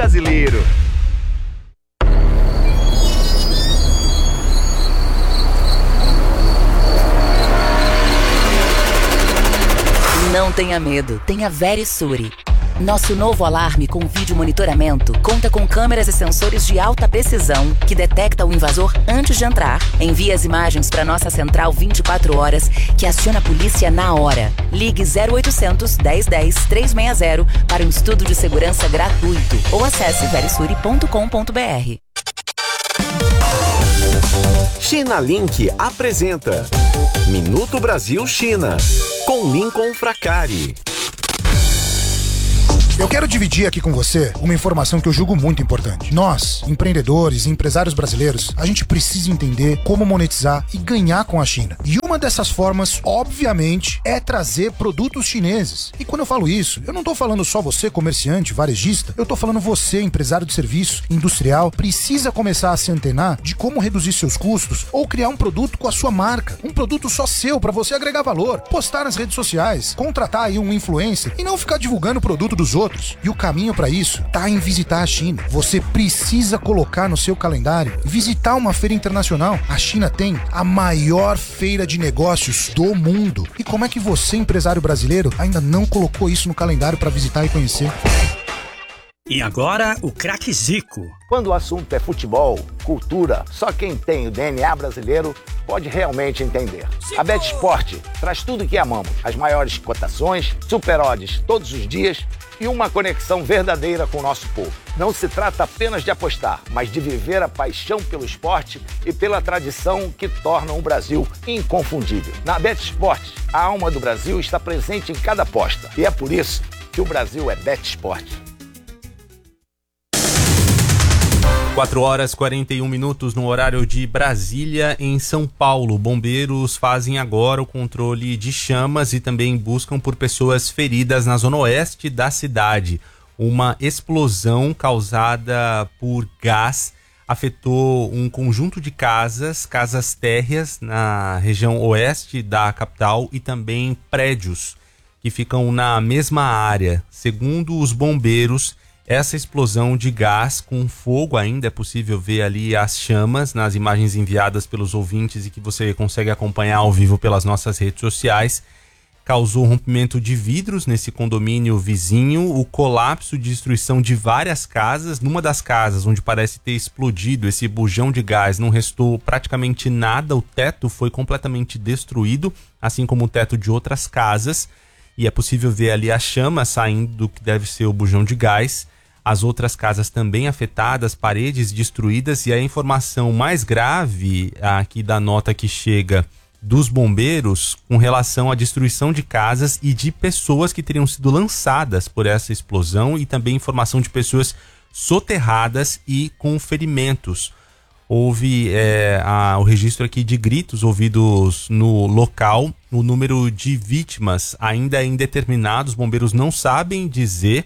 brasileiro. Não tenha medo, tenha Verisure. Nosso novo alarme com vídeo monitoramento conta com câmeras e sensores de alta precisão que detecta o invasor antes de entrar, envia as imagens para nossa central 24 horas, que aciona a polícia na hora. Ligue 0800 1010 360 para um estudo de segurança gratuito ou acesse verisure.com.br. China Link apresenta Minuto Brasil China, com Lincoln Fracari. Eu quero dividir aqui com você uma informação que eu julgo muito importante. Nós, empreendedores e empresários brasileiros, a gente precisa entender como monetizar e ganhar com a China. E uma dessas formas, obviamente, é trazer produtos chineses. E quando eu falo isso, eu não tô falando só você, comerciante, varejista, eu tô falando você, empresário de serviço, industrial, precisa começar a se antenar de como reduzir seus custos ou criar um produto com a sua marca, um produto só seu para você agregar valor, postar nas redes sociais, contratar aí um influencer e não ficar divulgando o produto dos outros. E o caminho para isso tá em visitar a China. Você precisa colocar no seu calendário visitar uma feira internacional. A China tem a maior feira de negócios do mundo. E como é que você, empresário brasileiro, ainda não colocou isso no calendário para visitar e conhecer? E agora, o craque Zico. Quando o assunto é futebol, cultura, só quem tem o DNA brasileiro pode realmente entender. A BetSport traz tudo que amamos. As maiores cotações, super odds todos os dias e uma conexão verdadeira com o nosso povo. Não se trata apenas de apostar, mas de viver a paixão pelo esporte e pela tradição que tornam o Brasil inconfundível. Na BetSport, a alma do Brasil está presente em cada aposta. E é por isso que o Brasil é BetSport. 4h41 no horário de Brasília. Em São Paulo, bombeiros fazem agora o controle de chamas e também buscam por pessoas feridas na zona oeste da cidade. Uma explosão causada por gás afetou um conjunto de casas térreas na região oeste da capital e também prédios que ficam na mesma área. Segundo os bombeiros, essa explosão de gás com fogo, ainda é possível ver ali as chamas nas imagens enviadas pelos ouvintes e que você consegue acompanhar ao vivo pelas nossas redes sociais, causou rompimento de vidros nesse condomínio vizinho, o colapso de destruição de várias casas. Numa das casas onde parece ter explodido esse bujão de gás, não restou praticamente nada, o teto foi completamente destruído, assim como o teto de outras casas, e é possível ver ali a chama saindo do que deve ser o bujão de gás. As outras casas também afetadas, paredes destruídas, e a informação mais grave aqui da nota que chega dos bombeiros com relação à destruição de casas e de pessoas que teriam sido lançadas por essa explosão, e também informação de pessoas soterradas e com ferimentos. Houve o registro aqui de gritos ouvidos no local. O número de vítimas ainda é indeterminado, os bombeiros não sabem dizer.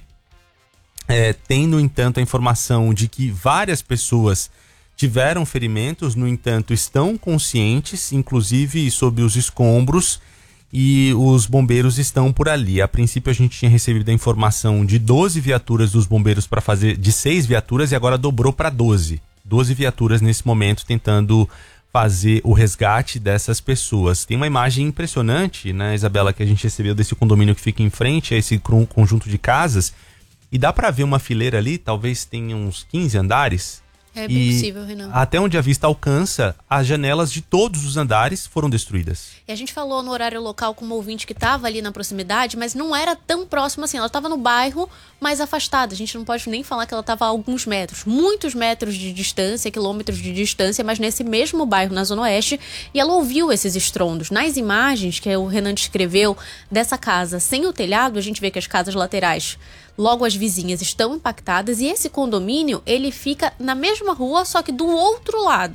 Tem, no entanto, a informação de que várias pessoas tiveram ferimentos, no entanto, estão conscientes, inclusive sob os escombros, e os bombeiros estão por ali. A princípio, a gente tinha recebido a informação de 12 viaturas dos bombeiros para fazer, de 6 viaturas, e agora dobrou para 12. 12 viaturas nesse momento tentando fazer o resgate dessas pessoas. Tem uma imagem impressionante, né, Isabela, que a gente recebeu desse condomínio que fica em frente a esse conjunto de casas. E dá para ver uma fileira ali, talvez tenha uns 15 andares. É bem possível, Renan. Até onde a vista alcança, as janelas de todos os andares foram destruídas. E a gente falou no horário local com uma ouvinte que estava ali na proximidade, mas não era tão próxima assim. Ela estava no bairro, mais afastada. A gente não pode nem falar que ela estava a alguns metros. Muitos metros de distância, quilômetros de distância, mas nesse mesmo bairro, na Zona Oeste. E ela ouviu esses estrondos. Nas imagens que o Renan descreveu dessa casa sem o telhado, a gente vê que as casas laterais, logo as vizinhas, estão impactadas, e esse condomínio, ele fica na mesma rua, só que do outro lado.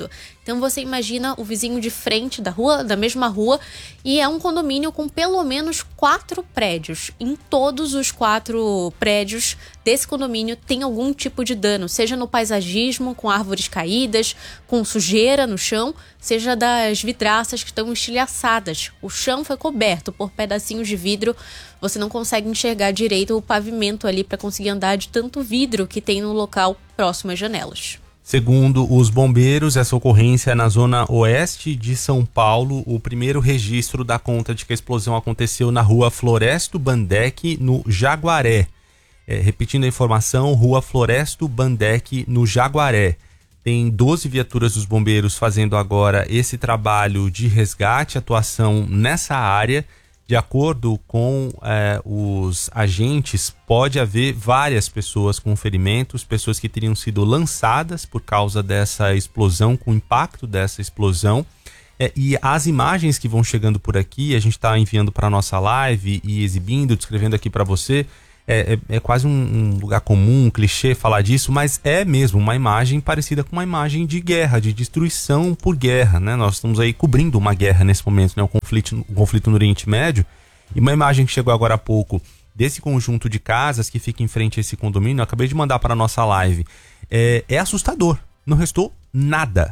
Então você imagina o vizinho de frente da mesma rua, e é um condomínio com pelo menos 4 prédios. Em todos os 4 prédios desse condomínio tem algum tipo de dano, seja no paisagismo, com árvores caídas, com sujeira no chão, seja das vidraças que estão estilhaçadas. O chão foi coberto por pedacinhos de vidro, você não consegue enxergar direito o pavimento ali para conseguir andar de tanto vidro que tem no local próximo às janelas. Segundo os bombeiros, essa ocorrência é na zona oeste de São Paulo. O primeiro registro dá conta de que a explosão aconteceu na rua Floresto Bandeck, no Jaguaré. Repetindo a informação, rua Floresto Bandeck, no Jaguaré. Tem 12 viaturas dos bombeiros fazendo agora esse trabalho de resgate, atuação nessa área. De acordo com os agentes, pode haver várias pessoas com ferimentos, pessoas que teriam sido lançadas por causa dessa explosão, com o impacto dessa explosão. E as imagens que vão chegando por aqui, a gente está enviando para a nossa live e exibindo, descrevendo aqui para você. É quase um lugar comum, um clichê falar disso, mas é mesmo uma imagem parecida com uma imagem de guerra, de destruição por guerra, né? Nós estamos aí cobrindo uma guerra nesse momento, né? O conflito no Oriente Médio. E uma imagem que chegou agora há pouco desse conjunto de casas que fica em frente a esse condomínio, eu acabei de mandar para a nossa live. É assustador. Não restou nada.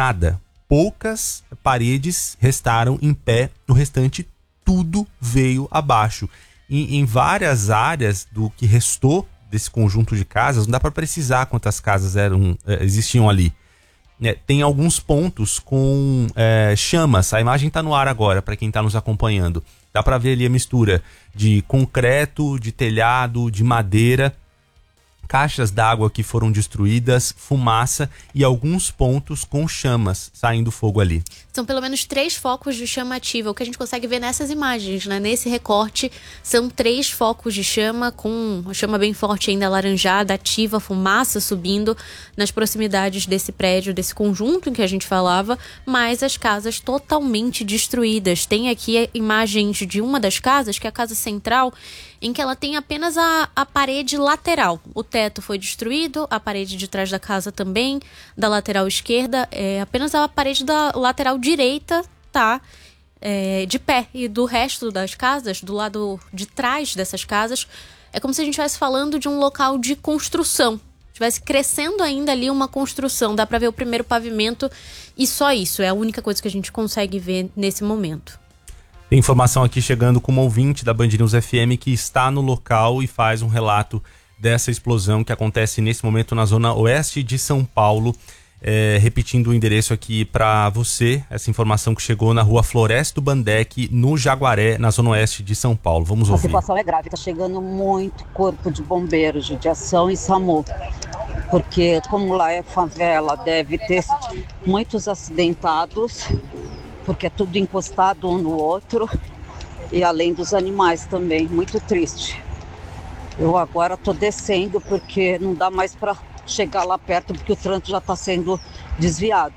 Poucas paredes restaram em pé, o restante tudo veio abaixo. Em várias áreas do que restou desse conjunto de casas, não dá para precisar quantas casas existiam ali. Tem alguns pontos com chamas. A imagem está no ar agora, para quem está nos acompanhando. Dá para ver ali a mistura de concreto, de telhado, de madeira, caixas d'água que foram destruídas, fumaça e alguns pontos com chamas saindo fogo ali. São pelo menos 3 focos de chama ativa, o que a gente consegue ver nessas imagens, né? Nesse recorte, são 3 focos de chama, com a chama bem forte ainda alaranjada, ativa, fumaça subindo nas proximidades desse prédio, desse conjunto em que a gente falava, mas as casas totalmente destruídas. Tem aqui imagens de uma das casas, que é a casa central, em que ela tem apenas a parede lateral. O teto foi destruído, a parede de trás da casa também, da lateral esquerda, apenas a parede da lateral direita tá de pé. E do resto das casas, do lado de trás dessas casas, é como se a gente estivesse falando de um local de construção. Estivesse crescendo ainda ali uma construção. Dá para ver o primeiro pavimento e só isso. É a única coisa que a gente consegue ver nesse momento. Tem informação aqui chegando com uma ouvinte da Band News FM que está no local e faz um relato dessa explosão que acontece nesse momento na zona oeste de São Paulo. Repetindo o endereço aqui para você, essa informação que chegou na rua Floresto Bandeck, no Jaguaré, na zona oeste de São Paulo. Vamos ouvir. A situação é grave, está chegando muito corpo de bombeiros, judiação e SAMU. Porque como lá é favela, deve ter muitos acidentados, porque é tudo encostado um no outro, e além dos animais também, muito triste. Eu agora estou descendo porque não dá mais para chegar lá perto, porque o trânsito já está sendo desviado.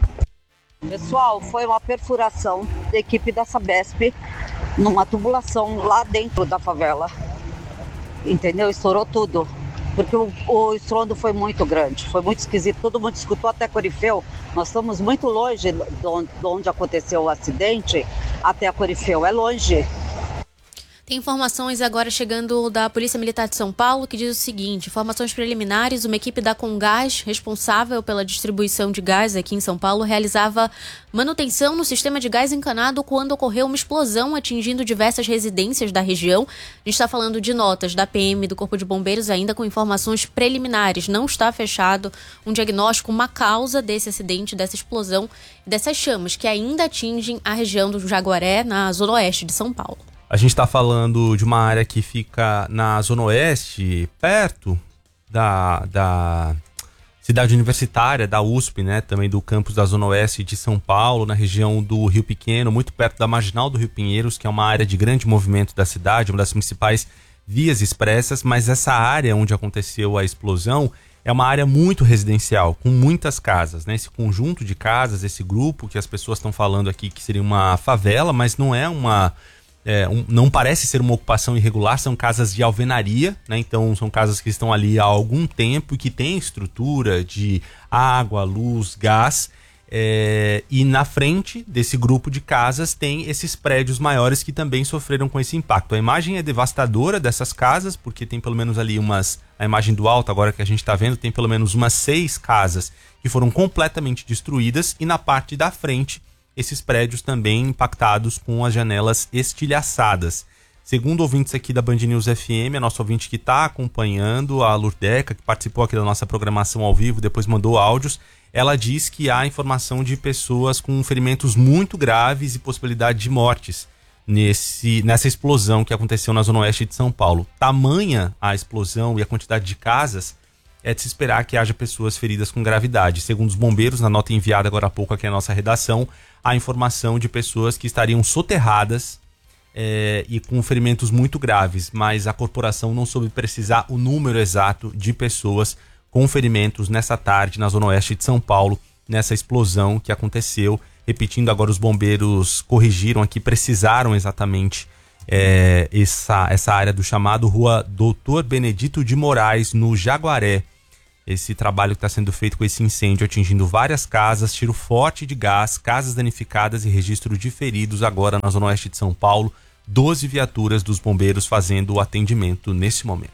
Pessoal, foi uma perfuração da equipe da Sabesp numa tubulação lá dentro da favela, entendeu? Estourou tudo, porque o estrondo foi muito grande, foi muito esquisito, todo mundo escutou até Corifeu. Nós estamos muito longe de onde aconteceu o acidente, até a Corifeu, é longe. Tem informações agora chegando da Polícia Militar de São Paulo que diz o seguinte: informações preliminares, uma equipe da Comgás, responsável pela distribuição de gás aqui em São Paulo, realizava manutenção no sistema de gás encanado quando ocorreu uma explosão atingindo diversas residências da região. A gente está falando de notas da PM do Corpo de Bombeiros ainda com informações preliminares. Não está fechado um diagnóstico, uma causa desse acidente, dessa explosão, dessas chamas que ainda atingem a região do Jaguaré, na zona oeste de São Paulo. A gente está falando de uma área que fica na zona oeste, perto da cidade universitária, da USP, né? Também do campus da zona oeste de São Paulo, na região do Rio Pequeno, muito perto da Marginal do Rio Pinheiros, que é uma área de grande movimento da cidade, uma das principais vias expressas, mas essa área onde aconteceu a explosão é uma área muito residencial, com muitas casas, né? Esse conjunto de casas, esse grupo que as pessoas estão falando aqui que seria uma favela, mas não é não parece ser uma ocupação irregular, são casas de alvenaria, né? Então são casas que estão ali há algum tempo e que têm estrutura de água, luz, gás. E na frente desse grupo de casas tem esses prédios maiores que também sofreram com esse impacto. A imagem é devastadora dessas casas, porque tem pelo menos ali a imagem do alto agora que a gente está vendo, tem pelo menos umas 6 casas que foram completamente destruídas, e na parte da frente esses prédios também impactados com as janelas estilhaçadas. Segundo ouvintes aqui da Band News FM, a nossa ouvinte que está acompanhando, a Lurdeca, que participou aqui da nossa programação ao vivo, depois mandou áudios, ela diz que há informação de pessoas com ferimentos muito graves e possibilidade de mortes nessa explosão que aconteceu na Zona Oeste de São Paulo. Tamanha a explosão e a quantidade de casas, é de se esperar que haja pessoas feridas com gravidade. Segundo os bombeiros, na nota enviada agora há pouco aqui à nossa redação, há informação de pessoas que estariam soterradas e com ferimentos muito graves, mas a corporação não soube precisar o número exato de pessoas com ferimentos nessa tarde na Zona Oeste de São Paulo, nessa explosão que aconteceu. Repetindo agora, os bombeiros corrigiram aqui, precisaram exatamente essa área do chamado Rua Doutor Benedito de Moraes, no Jaguaré. Esse trabalho que está sendo feito com esse incêndio atingindo várias casas, tiro forte de gás, casas danificadas e registro de feridos agora na Zona Oeste de São Paulo. 12 viaturas dos bombeiros fazendo o atendimento nesse momento.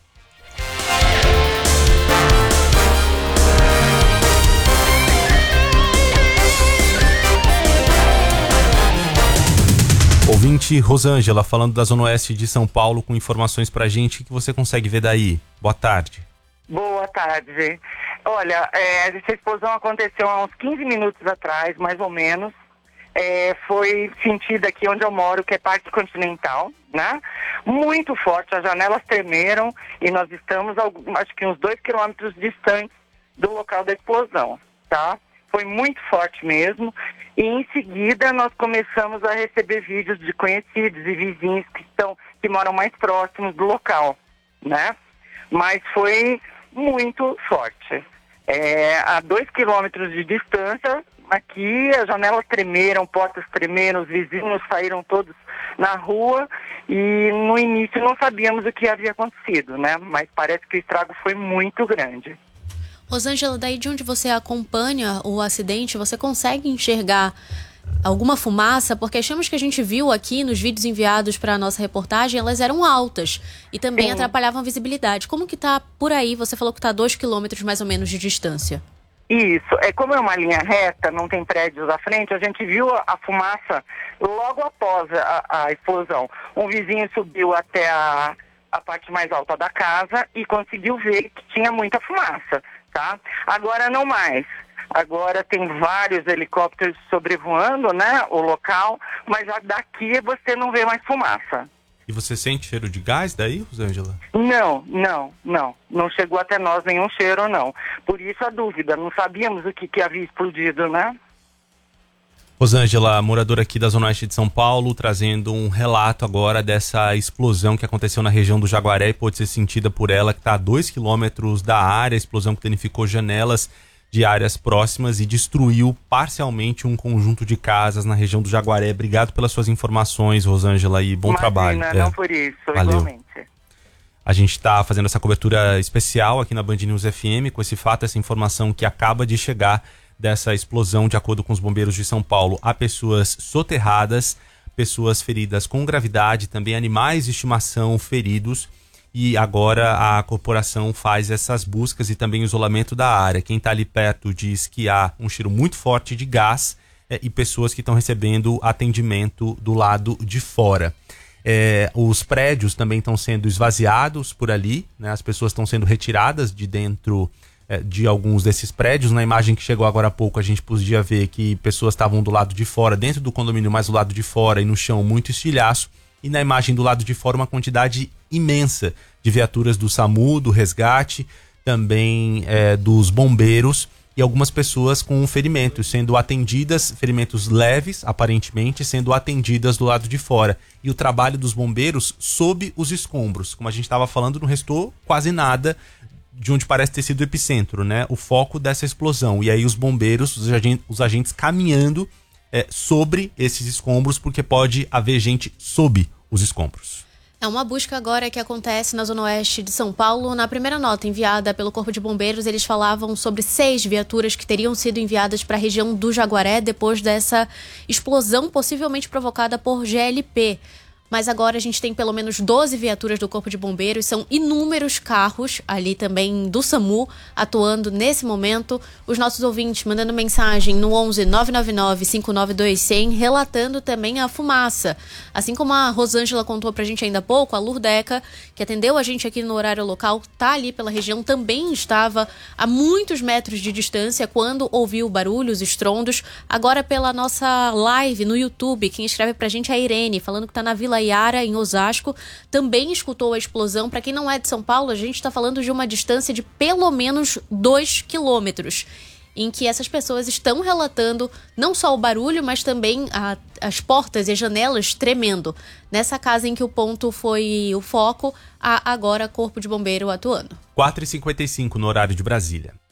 Ouvinte Rosângela, falando da Zona Oeste de São Paulo, com informações pra gente. O que você consegue ver daí? Boa tarde. Boa tarde. Olha, essa explosão aconteceu há uns 15 minutos atrás, mais ou menos. Foi sentida aqui onde eu moro, que é Parque Continental, né? Muito forte, as janelas tremeram e nós estamos, acho que uns 2 quilômetros distantes do local da explosão, tá? Foi muito forte mesmo. E em seguida nós começamos a receber vídeos de conhecidos e vizinhos que moram mais próximos do local, né? Mas foi muito forte. A 2 quilômetros de distância, aqui as janelas tremeram, portas tremeram, os vizinhos saíram todos na rua e no início não sabíamos o que havia acontecido, né? Mas parece que o estrago foi muito grande. Rosângela, daí de onde você acompanha o acidente, você consegue enxergar alguma fumaça? Porque as chamas que a gente viu aqui nos vídeos enviados para a nossa reportagem, elas eram altas e também atrapalhavam a visibilidade. Como que tá por aí? Você falou que está a 2 quilômetros mais ou menos de distância. Isso, como é uma linha reta, não tem prédios à frente, a gente viu a fumaça logo após a explosão. Um vizinho subiu até a parte mais alta da casa e conseguiu ver que tinha muita fumaça. Tá? Agora não mais. Agora tem vários helicópteros sobrevoando, né, o local, mas daqui você não vê mais fumaça. E você sente cheiro de gás daí, Rosângela? Não chegou até nós nenhum cheiro, não. Por isso a dúvida, não sabíamos o que havia explodido, né? Rosângela, moradora aqui da Zona Oeste de São Paulo, trazendo um relato agora dessa explosão que aconteceu na região do Jaguaré e pôde ser sentida por ela, que está a 2 quilômetros da área, a explosão que danificou janelas de áreas próximas e destruiu parcialmente um conjunto de casas na região do Jaguaré. Obrigado pelas suas informações, Rosângela, e bom trabalho. Não por isso, valeu. Igualmente. A gente está fazendo essa cobertura especial aqui na Band News FM com esse fato, essa informação que acaba de chegar dessa explosão. De acordo com os bombeiros de São Paulo, há pessoas soterradas, pessoas feridas com gravidade, também animais de estimação feridos, e agora a corporação faz essas buscas e também o isolamento da área. Quem está ali perto diz que há um cheiro muito forte de gás e pessoas que estão recebendo atendimento do lado de fora. Os prédios também estão sendo esvaziados por ali, né? As pessoas estão sendo retiradas de dentro de alguns desses prédios. Na imagem que chegou agora há pouco, a gente podia ver que pessoas estavam do lado de fora, dentro do condomínio, mas do lado de fora e no chão muito estilhaço. E na imagem do lado de fora uma quantidade imensa de viaturas do SAMU, do resgate, também dos bombeiros, e algumas pessoas com ferimentos, sendo atendidas, ferimentos leves, aparentemente, sendo atendidas do lado de fora. E o trabalho dos bombeiros sob os escombros. Como a gente estava falando, não restou quase nada de onde parece ter sido o epicentro, né? O foco dessa explosão. E aí os bombeiros, os agentes caminhando sobre esses escombros, porque pode haver gente sob os escombros. É uma busca agora que acontece na Zona Oeste de São Paulo. Na primeira nota enviada pelo Corpo de Bombeiros, eles falavam sobre 6 viaturas que teriam sido enviadas para a região do Jaguaré depois dessa explosão possivelmente provocada por GLP. Mas agora a gente tem pelo menos 12 viaturas do Corpo de Bombeiros, são inúmeros carros ali também do SAMU atuando nesse momento. Os nossos ouvintes mandando mensagem no 11 999 592 100, relatando também a fumaça. Assim como a Rosângela contou pra gente ainda há pouco, a Lurdeca, que atendeu a gente aqui no horário local, tá ali pela região, também estava a muitos metros de distância quando ouviu barulhos, estrondos. Agora pela nossa live no YouTube, quem escreve pra gente é a Irene, falando que tá na Vila Iara, em Osasco, também escutou a explosão. Para quem não é de São Paulo, a gente está falando de uma distância de pelo menos 2 quilômetros, em que essas pessoas estão relatando não só o barulho, mas também as portas e as janelas tremendo. Nessa casa em que o ponto foi o foco, há agora Corpo de Bombeiro atuando. 4h55 no horário de Brasília.